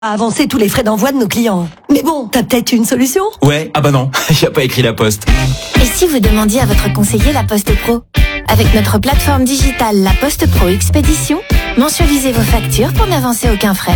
à avancer tous les frais d'envoi de nos clients. Mais bon, t'as peut-être une solution ? Ouais, ah bah non, y a pas écrit La Poste. Et si vous demandiez à votre conseiller La Poste Pro ? Avec notre plateforme digitale La Poste Pro Expédition, mensualisez vos factures pour n'avancer aucun frais.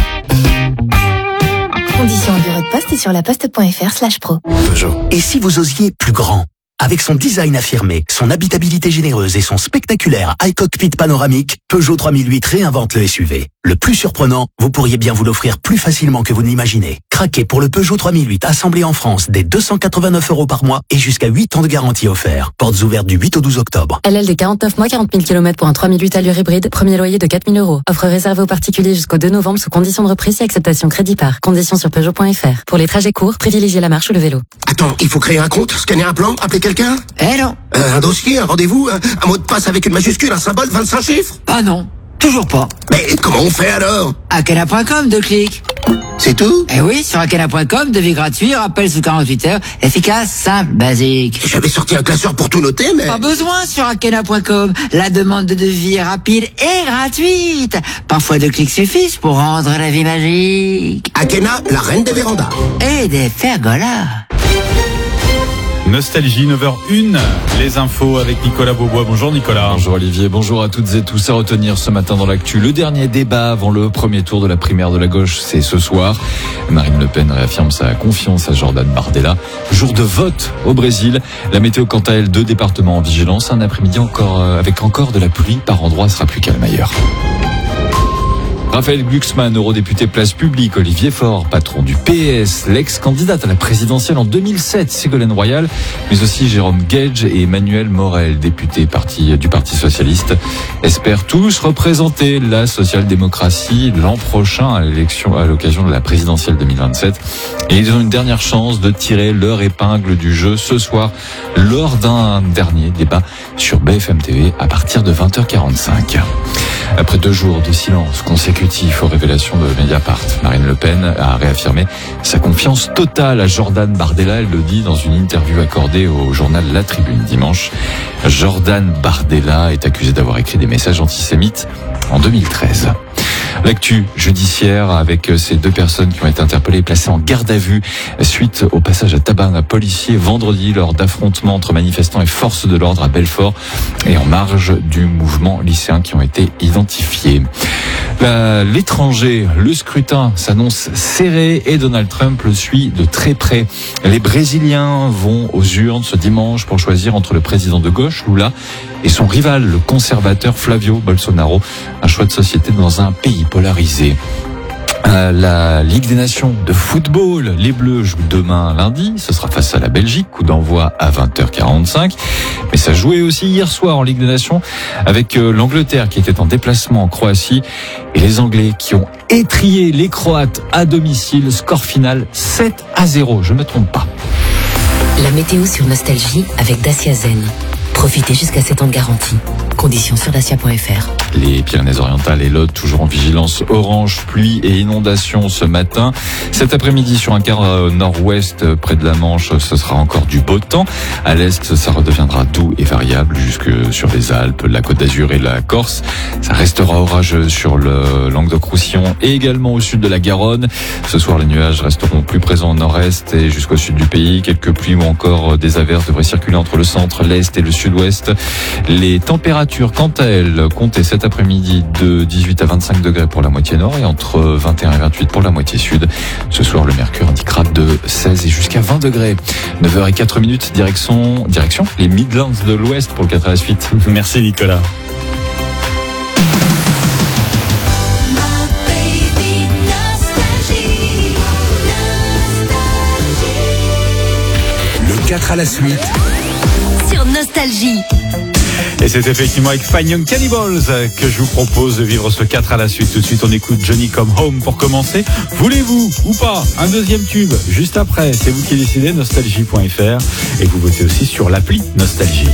Conditions au bureau de poste et sur laposte.fr/pro. Peugeot. Et si vous osiez plus grand ? Avec son design affirmé, son habitabilité généreuse et son spectaculaire iCockpit panoramique, Peugeot 3008 réinvente le SUV. Le plus surprenant, vous pourriez bien vous l'offrir plus facilement que vous n'imaginez. Craquez pour le Peugeot 3008 assemblé en France dès 289 € par mois et jusqu'à 8 ans de garantie offert. Portes ouvertes du 8 au 12 octobre. LL de 49 mois, 40 000 km pour un 3008 allure hybride. Premier loyer de 4 000 €. Offre réservée aux particuliers jusqu'au 2 novembre sous conditions de reprise et acceptation crédit par. Conditions sur Peugeot.fr. Pour les trajets courts, privilégiez la marche ou le vélo. Attends, il faut créer un compte, scanner un plan, appeler quelqu'un ? Non. Un dossier, un rendez-vous, un mot de passe avec une majuscule, un symbole, 25 chiffres ? Ah non, toujours pas. Mais comment on fait alors ? Akena.com, 2 clics. C'est tout ? Eh oui, sur Akena.com, devis gratuit, rappel sous 48 heures, efficace, simple, basique. J'avais sorti un classeur pour tout noter, mais... Pas besoin sur Akena.com. La demande de devis est rapide et gratuite. Parfois 2 clics suffisent pour rendre la vie magique. Akena, la reine des vérandas. Et des pergolas. Nostalgie 9h01, les infos avec Nicolas Beaubois. Bonjour Nicolas. Bonjour Olivier, bonjour à toutes et tous. À retenir ce matin dans l'actu, le dernier débat avant le premier tour de la primaire de la gauche, c'est ce soir. Marine Le Pen réaffirme sa confiance à Jordan Bardella. Jour de vote au Brésil. La météo quant à elle, 2 départements en vigilance. Un après-midi avec encore de la pluie par endroits, sera plus calme ailleurs. Raphaël Glucksmann, eurodéputé Place Publique, Olivier Faure, patron du PS, l'ex-candidate à la présidentielle en 2007, Ségolène Royal, mais aussi Jérôme Gage et Emmanuel Morel, député du Parti Socialiste, espèrent tous représenter la social-démocratie l'an prochain à l'occasion de la présidentielle 2027. Et ils ont une dernière chance de tirer leur épingle du jeu ce soir lors d'un dernier débat sur BFM TV à partir de 20h45. Après 2 jours de silence consécutifs aux révélations de Mediapart, Marine Le Pen a réaffirmé sa confiance totale à Jordan Bardella. Elle le dit dans une interview accordée au journal La Tribune dimanche. Jordan Bardella est accusé d'avoir écrit des messages antisémites en 2013. L'actu judiciaire avec ces 2 personnes qui ont été interpellées et placées en garde à vue suite au passage à tabac d'un policier vendredi lors d'affrontements entre manifestants et forces de l'ordre à Belfort et en marge du mouvement lycéen qui ont été identifiés. L'étranger, le scrutin s'annonce serré et Donald Trump le suit de très près. Les Brésiliens vont aux urnes ce dimanche pour choisir entre le président de gauche, Lula, et son rival, le conservateur Flavio Bolsonaro. Un choix de société dans un pays polarisé. La Ligue des Nations de football, les Bleus jouent demain lundi, ce sera face à la Belgique, coup d'envoi à 20h45. Mais ça jouait aussi hier soir en Ligue des Nations avec l'Angleterre qui était en déplacement en Croatie et les Anglais qui ont étrillé les Croates à domicile, score final 7-0, je ne me trompe pas. La météo sur Nostalgie avec Dacia Zen. Profitez jusqu'à 7 ans de garantie. Conditions sur dacia.fr. Les Pyrénées-Orientales et l'Aude toujours en vigilance orange, pluie et inondation ce matin. Cet après-midi sur un quart nord-ouest près de la Manche, ce sera encore du beau temps. À l'est, ça redeviendra doux et variable jusque sur les Alpes, la Côte d'Azur et la Corse. Ça restera orageux sur le Languedoc-Roussillon et également au sud de la Garonne. Ce soir, les nuages resteront plus présents au nord-est et jusqu'au sud du pays. Quelques pluies ou encore des averses devraient circuler entre le centre, l'est et le sud-ouest. Les températures, quant à elles, comptaient cet après-midi de 18 à 25 degrés pour la moitié nord et entre 21 et 28 pour la moitié sud. Ce soir, le mercure indiquera de 16 et jusqu'à 20 degrés. 9h04, direction les Midlands de l'Ouest pour le 4 à la suite. Merci Nicolas. Le 4 à la suite. Sur Nostalgie. Et c'est effectivement avec Fine Young Cannibals que je vous propose de vivre ce 4 à la suite. Tout de suite, on écoute Johnny Come Home pour commencer. Voulez-vous ou pas un deuxième tube juste après? C'est vous qui décidez, nostalgie.fr. Et vous votez aussi sur l'appli Nostalgie.